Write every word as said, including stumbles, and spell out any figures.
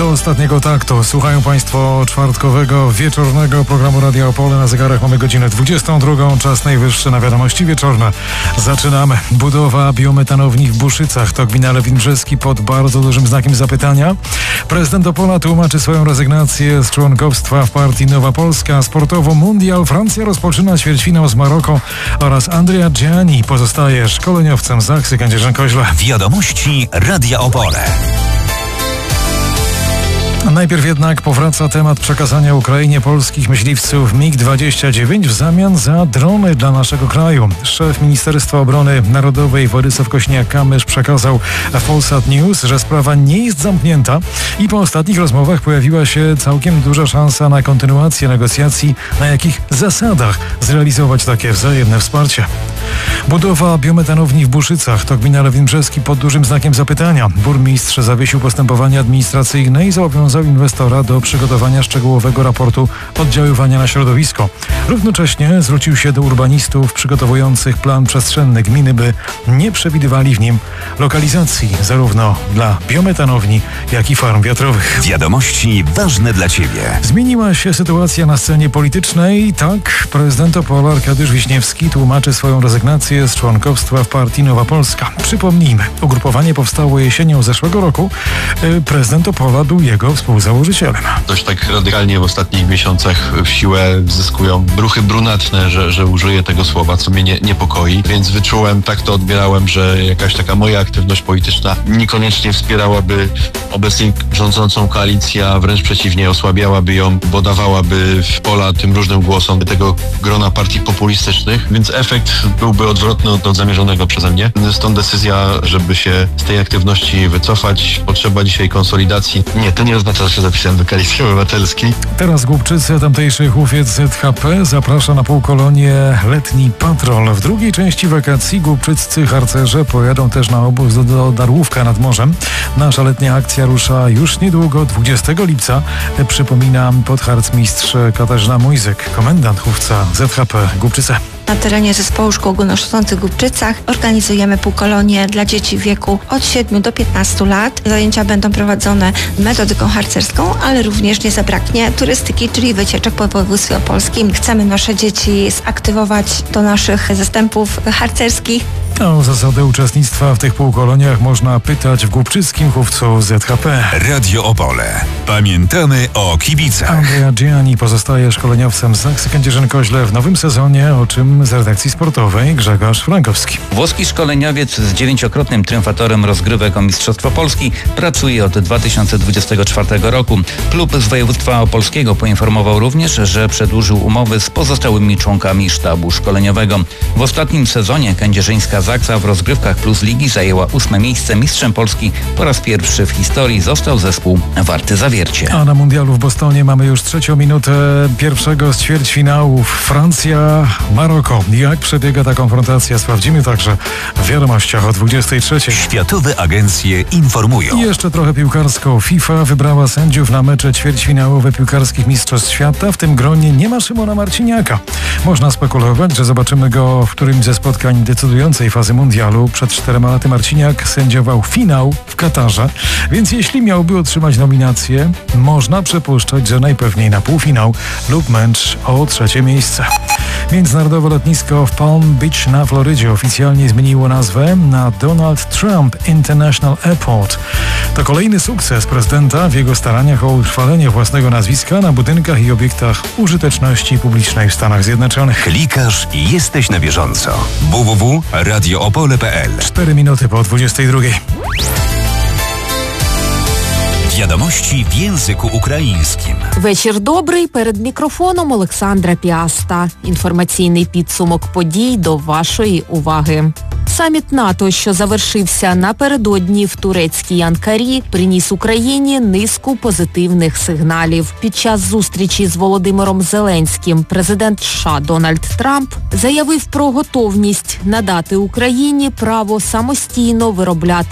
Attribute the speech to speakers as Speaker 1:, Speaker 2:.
Speaker 1: Do ostatniego taktu słuchają Państwo czwartkowego, wieczornego programu Radia Opole. Na zegarach mamy godzinę dwudziestą drugą, czas najwyższy na wiadomości wieczorne. Zaczynamy. Budowa biometanowni w Buszycach to gmina Lewin Brzeski pod bardzo dużym znakiem zapytania. Prezydent Opola tłumaczy swoją rezygnację z członkostwa w partii Nowa Polska. Sportowo mundial. Francja rozpoczyna ćwierćfinał z Maroko oraz Andrea Gianni pozostaje szkoleniowcem Zaksy Kędzierzyn-Koźle.
Speaker 2: Wiadomości Radia Opole.
Speaker 1: Najpierw jednak powraca temat przekazania Ukrainie polskich myśliwców mig dwadzieścia dziewięć w zamian za drony dla naszego kraju. Szef Ministerstwa Obrony Narodowej Władysław Kośniak-Kamysz przekazał w Polsat News, że sprawa nie jest zamknięta i po ostatnich rozmowach pojawiła się całkiem duża szansa na kontynuację negocjacji, na jakich zasadach zrealizować takie wzajemne wsparcie. Budowa biometanowni w Buszycach to gmina Lewin Brzeski pod dużym znakiem zapytania. Burmistrz zawiesił postępowanie administracyjne i zobowiązał inwestora do przygotowania szczegółowego raportu oddziaływania na środowisko. Równocześnie zwrócił się do urbanistów przygotowujących plan przestrzenny gminy, by nie przewidywali w nim lokalizacji zarówno dla biometanowni, jak i farm wiatrowych.
Speaker 2: Wiadomości ważne dla Ciebie.
Speaker 1: Zmieniła się sytuacja na scenie politycznej. Tak, prezydent Opola Arkadiusz Wiśniewski tłumaczy swoją rezygnację z członkostwa w partii Nowa Polska. Przypomnijmy, ugrupowanie powstało jesienią zeszłego roku. Prezydent Opola był jego współzałożycielem.
Speaker 3: Dość tak radykalnie w ostatnich miesiącach w siłę zyskują ruchy brunatne, że, że użyję tego słowa, co mnie nie, niepokoi, więc wyczułem, tak to odbierałem, że jakaś taka moja aktywność polityczna niekoniecznie wspierałaby obecnie rządzącą koalicję, a wręcz przeciwnie, osłabiałaby ją, bo dawałaby w pola tym różnym głosom tego grona partii populistycznych, więc efekt byłby odwrotny od, od zamierzonego przeze mnie. Stąd decyzja, żeby się z tej aktywności wycofać. Potrzeba dzisiaj konsolidacji. Nie, to nie oznacza, że się zapisałem do Koalicji Obywatelskiej.
Speaker 1: Teraz Głubczycy, tamtejszy hufiec Z H P zaprasza na półkolonie letni patrol. W drugiej części wakacji głubczyccy harcerze pojadą też na obóz do, do Darłówka nad morzem. Nasza letnia akcja rusza już niedługo, dwudziestego lipca. Przypomina podharcmistrz Katarzyna Mojzyk, komendant hufca Z H P Głubczyce.
Speaker 4: Na terenie Zespołu Szkół Ogólnokształcących w Głubczycach organizujemy półkolonie dla dzieci w wieku od siedmiu do piętnastu lat. Zajęcia będą prowadzone metodyką harcerską, ale również nie zabraknie turystyki, czyli wycieczek po województwie opolskim. Chcemy nasze dzieci zaktywować do naszych zastępów harcerskich.
Speaker 1: O zasadę uczestnictwa w tych półkoloniach można pytać w głubczyckim hufcu Z H P.
Speaker 2: Radio Opole. Pamiętamy o kibicach.
Speaker 1: Andrea Gianni pozostaje szkoleniowcem Zaksy Kędzierzyn-Koźle w nowym sezonie, o czym z redakcji sportowej Grzegorz Frankowski.
Speaker 5: Włoski szkoleniowiec z dziewięciokrotnym triumfatorem rozgrywek o Mistrzostwo Polski pracuje od dwa tysiące dwudziestego czwartego roku. Klub z województwa opolskiego poinformował również, że przedłużył umowy z pozostałymi członkami sztabu szkoleniowego. W ostatnim sezonie kędzierzyńska Zaksa w rozgrywkach plus ligi zajęła ósme miejsce. Mistrzem Polski po raz pierwszy w historii został zespół Warty Zawiercie.
Speaker 1: A na mundialu w Bostonie mamy już trzecią minutę pierwszego z ćwierćfinałów. Francja, Maroko. Jak przebiega ta konfrontacja? Sprawdzimy także w wiadomościach o dwudziestej trzeciej.
Speaker 2: Światowe agencje informują.
Speaker 1: I jeszcze trochę piłkarsko. FIFA wybrała sędziów na mecze ćwierćfinałowe piłkarskich Mistrzostw Świata. W tym gronie nie ma Szymona Marciniaka. Można spekulować, że zobaczymy go w którymś ze spotkań decydującej fazy mundialu. Przed czterema laty Marciniak sędziował finał w Katarze, więc jeśli miałby otrzymać nominację, można przypuszczać, że najpewniej na półfinał lub mecz o trzecie miejsce. Międzynarodowe lotnisko w Palm Beach na Florydzie oficjalnie zmieniło nazwę na Donald Trump International Airport. To kolejny sukces prezydenta w jego staraniach o utrwalenie własnego nazwiska na budynkach i obiektach użyteczności publicznej w Stanach Zjednoczonych.
Speaker 2: Klikasz i jesteś na bieżąco. w w w kropka radio opole kropka p l.
Speaker 1: Cztery minuty po dwudziestej drugiej.
Speaker 2: Wiadomości w języku ukraińskim.
Speaker 6: Вечір добрий. Перед мікрофоном Олександра Піаста. Інформаційний підсумок подій до вашої уваги. Саміт НАТО, що завершився напередодні в турецькій Анкарі, приніс Україні низку позитивних сигналів. Під час зустрічі з Володимиром Зеленським президент США Дональд Трамп заявив про готовність надати Україні право самостійно виробляти